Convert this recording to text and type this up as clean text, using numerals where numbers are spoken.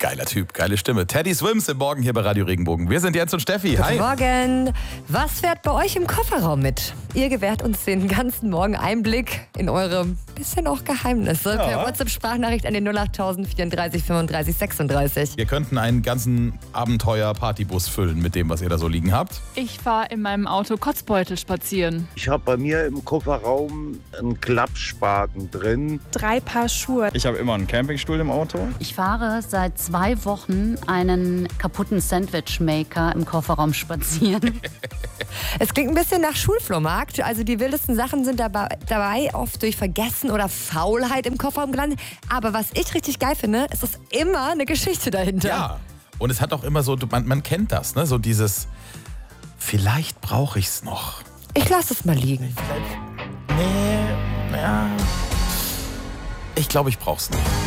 Geiler Typ, geile Stimme. Teddy Swims im Morgen hier bei Radio Regenbogen. Wir sind Jens und Steffi. Hi. Guten Morgen. Was fährt bei euch im Kofferraum mit? Ihr gewährt uns den ganzen Morgen Einblick in eure bisschen auch Geheimnisse. Ja. Per WhatsApp-Sprachnachricht an den 08000 34 35 36. Wir könnten einen ganzen Abenteuer-Partybus füllen mit dem, was ihr da so liegen habt. Ich fahre in meinem Auto Kotzbeutel spazieren. Ich habe bei mir im Kofferraum einen Klappspaten drin. 3 Paar Schuhe. Ich habe immer einen Campingstuhl im Auto. Ich fahre seit 2 Wochen einen kaputten Sandwichmaker im Kofferraum spazieren. Es klingt ein bisschen nach Schulflohmarkt. Also die wildesten Sachen sind dabei oft durch Vergessen oder Faulheit im Kofferraum gelandet. Aber was ich richtig geil finde, ist, dass immer eine Geschichte dahinter. Ja, und es hat auch immer so, man kennt das, ne? So dieses, vielleicht brauche ich es noch. Ich lasse es mal liegen. Nee, ja. Ich glaube, ich brauche es nicht.